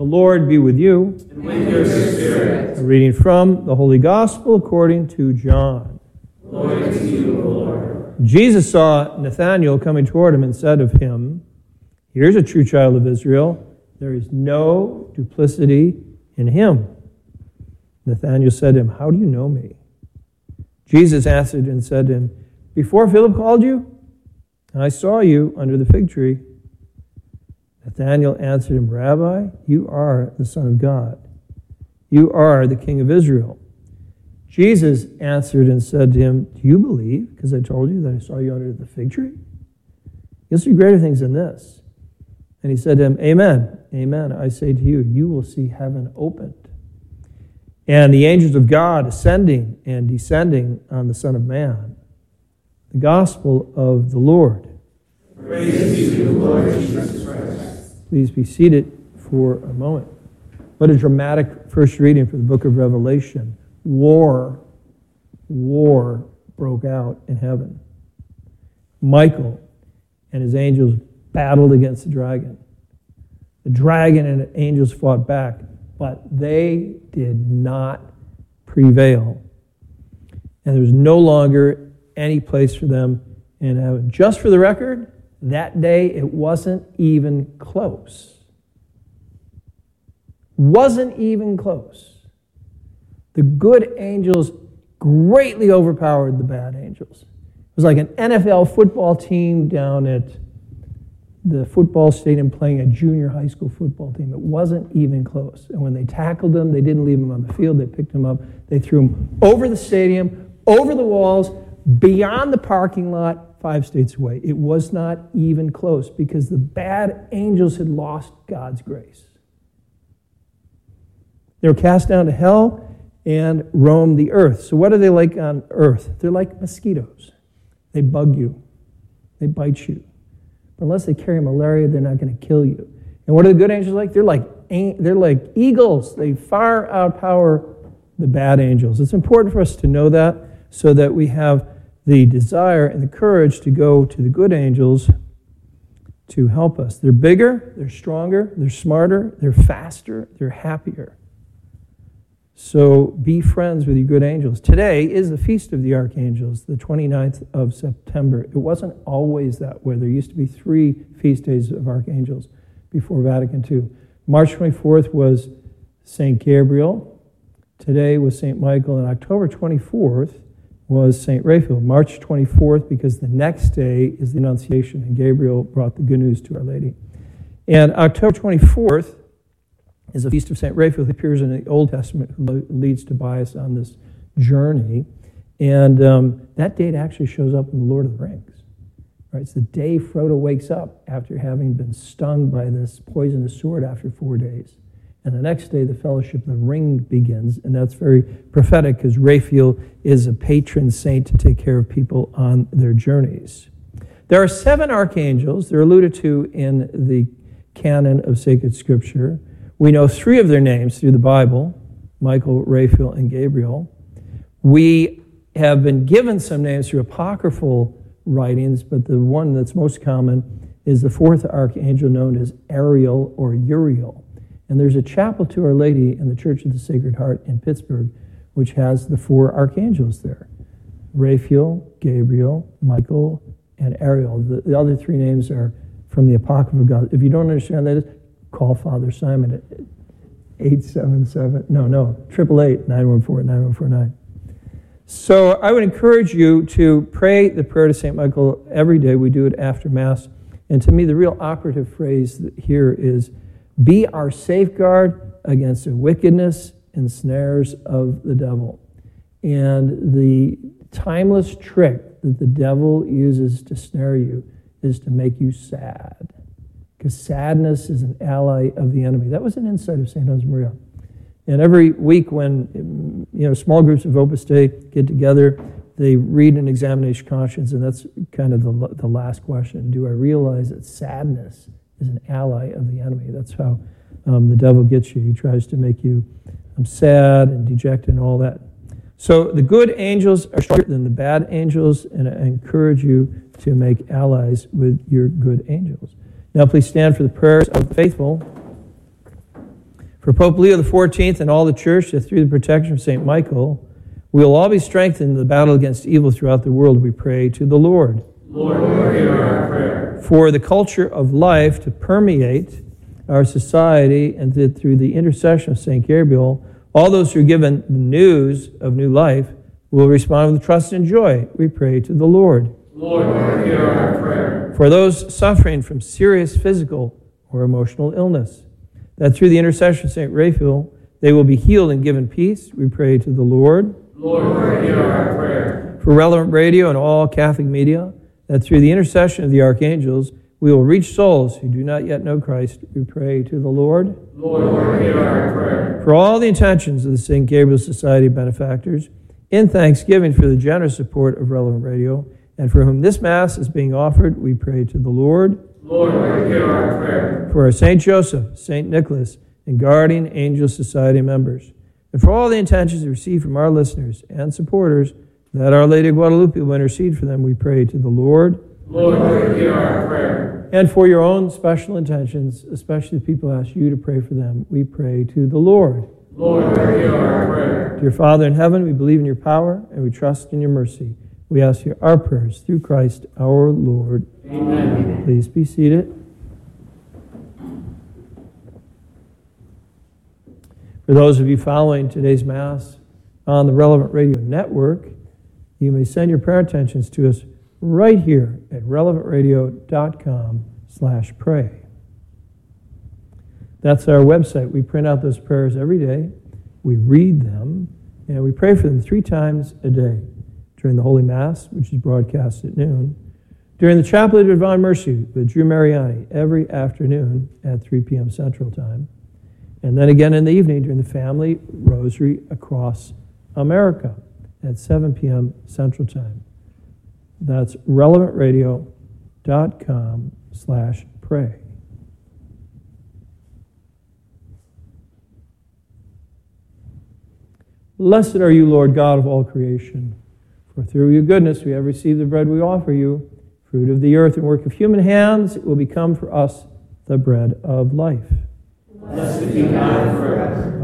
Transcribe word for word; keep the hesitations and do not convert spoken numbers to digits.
The Lord be with you. And with your spirit. A reading from the Holy Gospel according to John. Glory to you, O Lord. Jesus saw Nathanael coming toward him and said of him, "Here's a true child of Israel. There is no duplicity in him." Nathanael said to him, "How do you know me?" Jesus answered and said to him, "Before Philip called you, I saw you under the fig tree." Nathanael answered him, "Rabbi, you are the Son of God. You are the King of Israel." Jesus answered and said to him, "Do you believe, because I told you that I saw you under the fig tree? You'll see greater things than this." And he said to him, "Amen, amen, I say to you, you will see heaven opened, and the angels of God ascending and descending on the Son of Man." The Gospel of the Lord. Praise to you, Lord Jesus Christ. Please be seated for a moment. What a dramatic first reading for the book of Revelation. War, war broke out in heaven. Michael and his angels battled against the dragon. The dragon and the angels fought back, but they did not prevail. And there was no longer any place for them in heaven. Just for the record, that day it wasn't even close. Wasn't even close. The good angels greatly overpowered the bad angels. It was like an N F L football team down at the football stadium playing a junior high school football team. It wasn't even close. And when they tackled them, they didn't leave them on the field. They picked them up. They threw them over the stadium, over the walls, beyond the parking lot, five states away. It was not even close because the bad angels had lost God's grace. They were cast down to hell and roam the earth. So what are they like on earth? They're like mosquitoes. They bug you. They bite you. But unless they carry malaria, they're not going to kill you. And what are the good angels like? They're like they're like eagles. They far outpower the bad angels. It's important for us to know that so that we have the desire and the courage to go to the good angels to help us. They're bigger, they're stronger, they're smarter, they're faster, they're happier. So be friends with your good angels. Today is the Feast of the Archangels, the twenty-ninth of September. It wasn't always that way. There used to be three feast days of archangels before Vatican Two. March twenty-fourth was Saint Gabriel. Today was Saint Michael. And October twenty-fourth was Saint Raphael. March twenty-fourth, because the next day is the Annunciation, and Gabriel brought the good news to Our Lady. And October twenty-fourth is the Feast of Saint Raphael, who appears in the Old Testament, who leads Tobias on this journey. And um, that date actually shows up in the Lord of the Rings. Right? It's the day Frodo wakes up after having been stung by this poisonous sword after four days. And the next day, the Fellowship of the Ring begins, and that's very prophetic because Raphael is a patron saint to take care of people on their journeys. There are seven archangels. They're alluded to in the canon of sacred scripture. We know three of their names through the Bible, Michael, Raphael, and Gabriel. We have been given some names through apocryphal writings, but the one that's most common is the fourth archangel known as Ariel or Uriel. And there's a chapel to Our Lady in the Church of the Sacred Heart in Pittsburgh, which has the four archangels there. Raphael, Gabriel, Michael, and Ariel. The, the other three names are from the Apocrypha of God. If you don't understand that, call Father Simon at eight seven seven, no, no, eight eight eight, nine one four, nine one four nine. So I would encourage you to pray the prayer to Saint Michael every day. We do it after Mass. And to me, the real operative phrase here is, be our safeguard against the wickedness and snares of the devil. And the timeless trick that the devil uses to snare you is to make you sad. Because sadness is an ally of the enemy. That was an insight of Saint Josemaria. And every week when you know small groups of Opus Dei get together, they read an examination of conscience, and that's kind of the, the last question. Do I realize that sadness is an ally of the enemy? That's how um, the devil gets you. He tries to make you um, sad and dejected and all that. So the good angels are stronger than the bad angels, and I encourage you to make allies with your good angels. Now please stand for the prayers of the faithful. For Pope Leo the fourteenth and all the church, that through the protection of Saint Michael, we will all be strengthened in the battle against evil throughout the world, we pray to the Lord. Lord, hear our prayer. For the culture of life to permeate our society, and that through the intercession of Saint Gabriel, all those who are given the news of new life will respond with trust and joy, we pray to the Lord. Lord, hear our prayer. For those suffering from serious physical or emotional illness, that through the intercession of Saint Raphael, they will be healed and given peace, we pray to the Lord. Lord, hear our prayer. For Relevant Radio and all Catholic media, that through the intercession of the archangels, we will reach souls who do not yet know Christ, we pray to the Lord. Lord, hear our prayer. For all the intentions of the Saint Gabriel Society benefactors, in thanksgiving for the generous support of Relevant Radio, and for whom this Mass is being offered, we pray to the Lord. Lord, hear our prayer. For our Saint Joseph, Saint Nicholas, and Guardian Angel Society members, and for all the intentions received from our listeners and supporters, that Our Lady of Guadalupe will intercede for them, we pray to the Lord. Lord, hear our prayer. And for your own special intentions, especially the people who ask you to pray for them, we pray to the Lord. Lord, hear our prayer. Dear Father in heaven, we believe in your power and we trust in your mercy. We ask you our prayers through Christ our Lord. Amen. Please be seated. For those of you following today's Mass on the Relevant Radio Network, you may send your prayer intentions to us right here at relevant radio dot com slash pray. That's our website. We print out those prayers every day. We read them, and we pray for them three times a day. During the Holy Mass, which is broadcast at noon. During the Chaplet of Divine Mercy with Drew Mariani every afternoon at three p.m. Central Time. And then again in the evening during the Family Rosary Across America at seven p.m. Central Time. That's relevant radio dot com slash pray. Blessed are you, Lord God of all creation, for through your goodness we have received the bread we offer you, fruit of the earth and work of human hands. It will become for us the bread of life. Blessed be God forever.